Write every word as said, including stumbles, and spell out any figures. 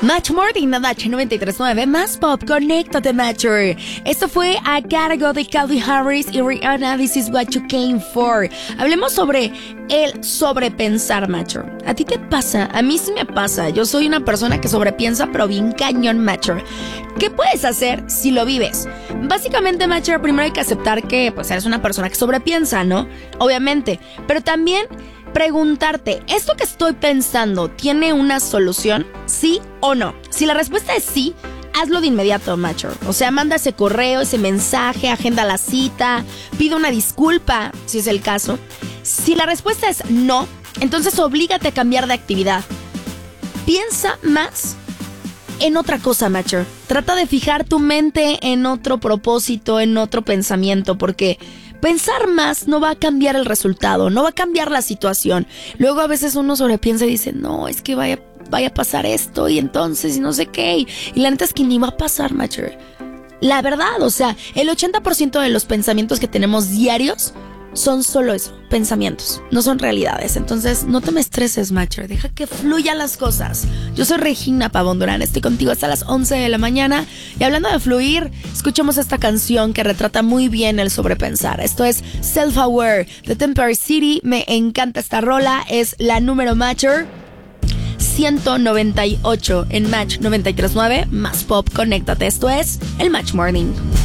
Match Morning, Match noventa y tres punto nueve, más pop, conéctate, Matcher. Esto fue I Gotta Go de Calvin Harris y Rihanna, This Is What You Came For. Hablemos sobre el sobrepensar, Matcher. ¿A ti te pasa? A mí sí me pasa. Yo soy una persona que sobrepiensa, pero bien cañón, Matcher. ¿Qué puedes hacer si lo vives? Básicamente, Matcher, primero hay que aceptar que pues eres una persona que sobrepiensa, ¿no? Obviamente. Pero también preguntarte, ¿esto que estoy pensando tiene una solución? ¿Sí o no? Si la respuesta es sí, hazlo de inmediato, Matcher. O sea, manda ese correo, ese mensaje, agenda la cita, pide una disculpa, si es el caso. Si la respuesta es no, entonces oblígate a cambiar de actividad. Piensa más en otra cosa, Matcher. Trata de fijar tu mente en otro propósito, en otro pensamiento, porque pensar más no va a cambiar el resultado, no va a cambiar la situación. Luego a veces uno sobrepiensa y dice, no, es que vaya, vaya a pasar esto y entonces y no sé qué. Y, y la neta es que ni va a pasar, Matcher. La verdad, o sea, el ochenta por ciento de los pensamientos que tenemos diarios son solo eso, pensamientos, no son realidades. Entonces no te me estreses, Matcher, deja que fluyan las cosas. Yo soy Regina Pavón Durán, estoy contigo hasta las once de la mañana. Y hablando de fluir, escuchemos esta canción que retrata muy bien el sobrepensar. Esto es Self Aware de Temporary City. Me encanta esta rola, es la número, Matcher ciento noventa y ocho en Match noventa y tres punto nueve, más pop, conéctate. Esto es el Match Morning.